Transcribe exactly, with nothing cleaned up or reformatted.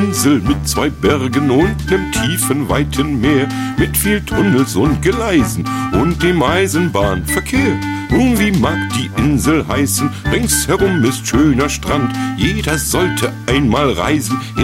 Insel mit zwei Bergen und nem tiefen, weiten Meer, mit viel Tunnels und Gleisen und dem Eisenbahnverkehr. Nun, wie mag die Insel heißen? Ringsherum ist schöner Strand, jeder sollte einmal reisen.